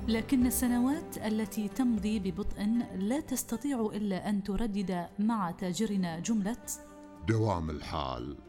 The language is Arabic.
لكن السنوات التي تمضي ببطء لا تستطيع إلا أن تردد مع تاجرنا جملة: دوام الحال